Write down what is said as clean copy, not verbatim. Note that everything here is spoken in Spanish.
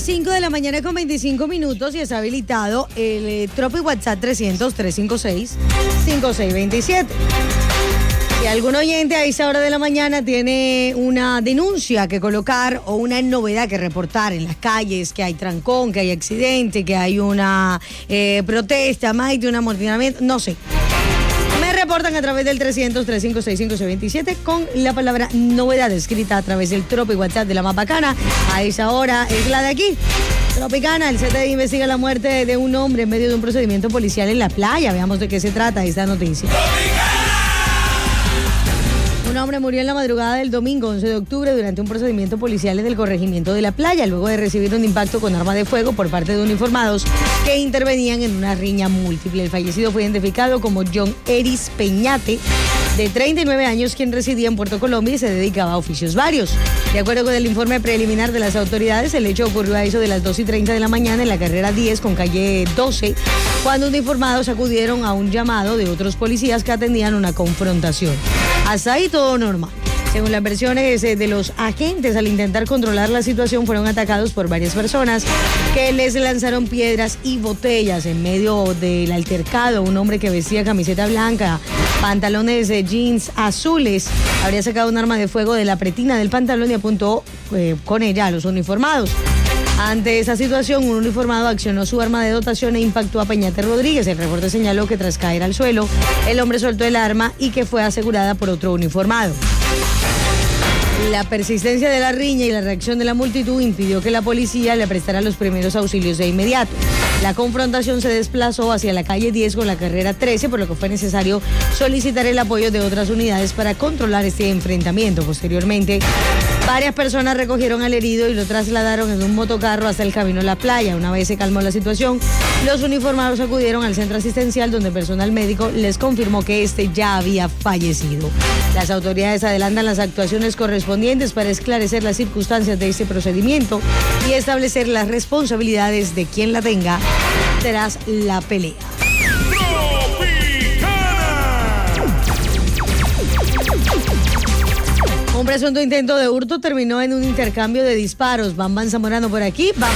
las 5 de la mañana con 25 minutos y está habilitado el Tropic WhatsApp 300-356-5627. Si algún oyente a esa hora de la mañana tiene una denuncia que colocar o una novedad que reportar en las calles, que hay trancón, que hay accidente, que hay una protesta, más de un amortiguamiento, no sé. Me reportan a través del 300-356-5627 con la palabra novedad escrita a través del Tropic WhatsApp de la más bacana. A esa hora es la de aquí. Tropicana, el CTI investiga la muerte de un hombre en medio de un procedimiento policial en la playa. Veamos de qué se trata esta noticia. Un hombre murió en la madrugada del domingo 11 de octubre durante un procedimiento policial en el corregimiento de la playa, luego de recibir un impacto con arma de fuego por parte de uniformados que intervenían en una riña múltiple. El fallecido fue identificado como John Eris Peñate, de 39 años, quien residía en Puerto Colombia y se dedicaba a oficios varios. De acuerdo con el informe preliminar de las autoridades, el hecho ocurrió a eso de las 2:30 de la mañana en la carrera 10 con calle 12, cuando uniformados acudieron a un llamado de otros policías que atendían una confrontación. Hasta ahí todo normal. Según las versiones de los agentes, al intentar controlar la situación, fueron atacados por varias personas que les lanzaron piedras y botellas. En medio del altercado, un hombre que vestía camiseta blanca, pantalones de jeans azules, habría sacado un arma de fuego de la pretina del pantalón y apuntó con ella a los uniformados. Ante esa situación, un uniformado accionó su arma de dotación e impactó a Peñate Rodríguez. El reporte señaló que tras caer al suelo, el hombre soltó el arma y que fue asegurada por otro uniformado. La persistencia de la riña y la reacción de la multitud impidió que la policía le prestara los primeros auxilios de inmediato. La confrontación se desplazó hacia la calle 10 con la carrera 13, por lo que fue necesario solicitar el apoyo de otras unidades para controlar este enfrentamiento. Posteriormente, varias personas recogieron al herido y lo trasladaron en un motocarro hasta el camino a la playa. Una vez se calmó la situación, los uniformados acudieron al centro asistencial, donde personal médico les confirmó que este ya había fallecido. Las autoridades adelantan las actuaciones correspondientes para esclarecer las circunstancias de este procedimiento y establecer las responsabilidades de quien la tenga tras la pelea. Un presunto intento de hurto terminó en un intercambio de disparos. Bambán Zamorano por aquí.